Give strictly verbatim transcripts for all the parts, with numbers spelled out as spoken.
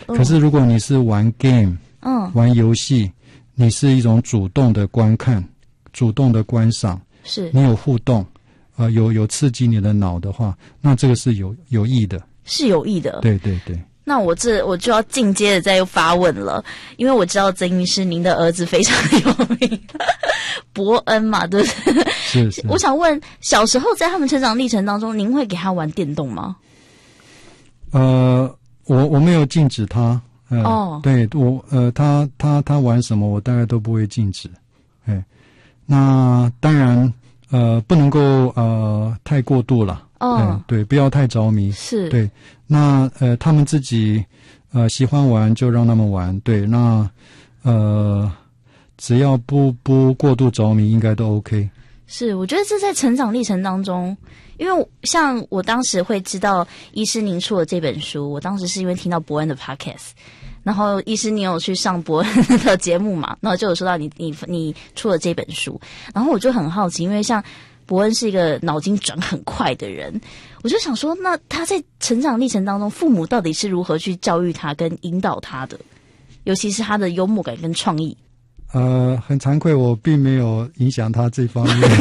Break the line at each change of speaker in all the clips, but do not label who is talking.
可是如果你是玩 game， 嗯，玩游戏，你是一种主动的观看，主动的观赏，
是
你有互动，呃，有有刺激你的脑的话，那这个是有有益的，
是有益的。
对对对。
那我这我就要进阶的再又发问了，因为我知道曾医师您的儿子非常有名，伯恩嘛，对不对？
是是。
我想问，小时候在他们成长历程当中，您会给他玩电动吗？
呃，我我没有禁止他。呃、
哦，
对我呃，他他他玩什么，我大概都不会禁止。哎，那当然呃，不能够呃太过度了。哦、嗯，对，不要太着迷。
是，
对。那呃，他们自己呃喜欢玩就让他们玩。对，那呃，只要不不过度着迷，应该都 OK。
是，我觉得这在成长历程当中，因为像我当时会知道医师您出了这本书，我当时是因为听到伯恩的 podcast， 然后医师你有去上伯恩的节目嘛，然后就有说到你你你出了这本书，然后我就很好奇，因为像伯恩是一个脑筋转很快的人，我就想说，那他在成长历程当中，父母到底是如何去教育他跟引导他的，尤其是他的幽默感跟创意。
呃，很惭愧，我并没有影响他这方面。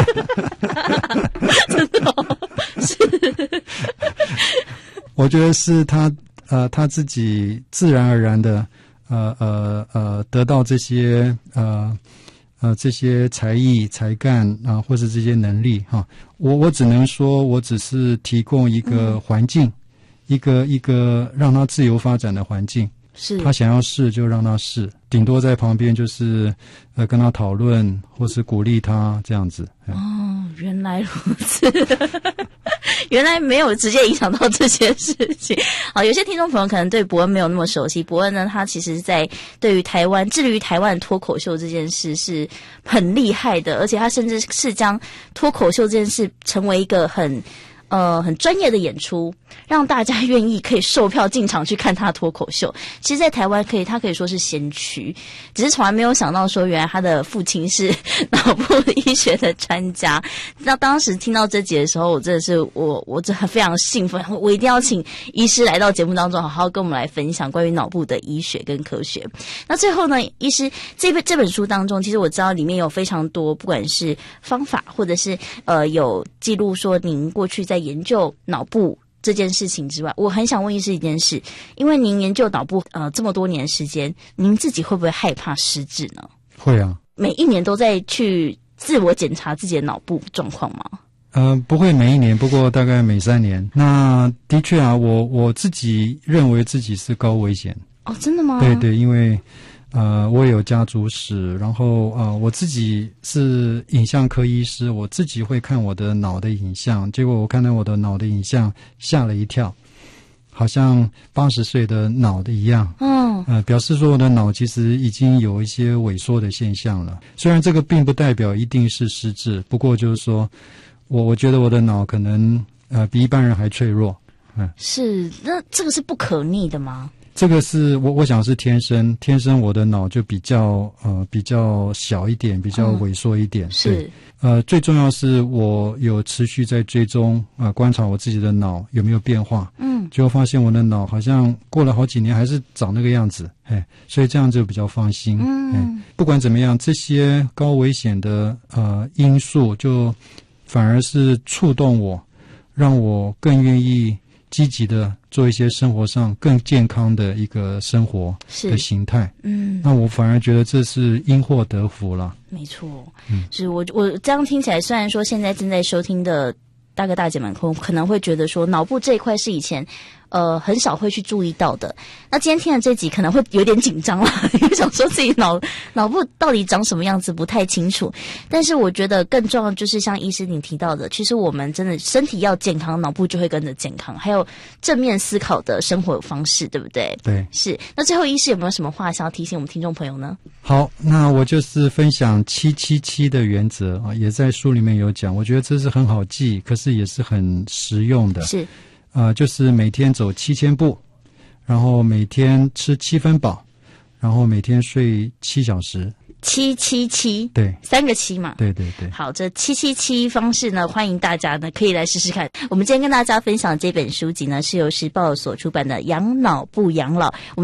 真的、哦、是。
我觉得是他呃他自己自然而然的呃呃呃得到这些呃呃这些才艺才干啊、呃，或是这些能力哈、啊。我我只能说，我只是提供一个环境，嗯、一个一个让他自由发展的环境。
是
他想要试就让他试，顶多在旁边就是呃跟他讨论或是鼓励他这样子。
哦，原来如此。原来没有直接影响到这些事情。好，有些听众朋友可能对伯恩没有那么熟悉。伯恩呢，他其实在对于台湾致力于台湾脱口秀这件事是很厉害的，而且他甚至是将脱口秀这件事成为一个很呃，很专业的演出，让大家愿意可以售票进场去看他脱口秀。其实在台湾可以他可以说是先驱，只是从来没有想到说原来他的父亲是脑部医学的专家。那当时听到这集的时候，我真的是我我真的非常兴奋，我一定要请医师来到节目当中好好跟我们来分享关于脑部的医学跟科学。那最后呢，医师这本这本书当中，其实我知道里面有非常多不管是方法或者是呃有记录说您过去在在研究脑部这件事情之外，我很想问医师一件事，因为您研究脑部呃这么多年的时间，您自己会不会害怕失智呢？
会啊，
每一年都在去自我检查自己的脑部状况吗？
呃，不会每一年，不过大概每三年。那的确啊，我我自己认为自己是高危险。
哦，真的吗？
对对，因为呃，我也有家族史，然后呃，我自己是影像科医师，我自己会看我的脑的影像，结果我看到我的脑的影像吓了一跳，好像八十岁的脑的一样，嗯，呃，表示说我的脑其实已经有一些萎缩的现象了。虽然这个并不代表一定是失智，不过就是说我我觉得我的脑可能呃比一般人还脆弱，嗯，
是，那这个是不可逆的吗？
这个是我我想是天生，天生我的脑就比较呃比较小一点，比较萎缩一点。嗯、是，呃，最重要是我有持续在追踪啊、呃、观察我自己的脑有没有变化。嗯，结果发现我的脑好像过了好几年还是长那个样子，哎，所以这样就比较放心。嗯，不管怎么样，这些高危险的呃因素就反而是触动我，让我更愿意积极的做一些生活上更健康的一个生活的形态。嗯，那我反而觉得这是因祸得福了。
没错，嗯，是我我这样听起来，虽然说现在正在收听的大哥大姐们可能会觉得说脑部这一块是以前呃很少会去注意到的，那今天听了这集可能会有点紧张了，因为想说自己脑脑部到底长什么样子不太清楚。但是我觉得更重要的就是像医师你提到的，其实我们真的身体要健康，脑部就会跟着健康，还有正面思考的生活方式，对不对？
对，
是。那最后医师有没有什么话想要提醒我们听众朋友呢？
好，那我就是分享七七七的原则啊，也在书里面有讲，我觉得这是很好记，可是也是很实用的。
是。
呃，就是每天走七千步，然后每天吃七分饱，然后每天睡七小时。
七七七，
对，
三个七嘛。
对对对。
好，这七七七方式呢，欢迎大家呢可以来试试看。我们今天跟大家分享这本书籍呢，是由时报所出版的《养脑不养老》。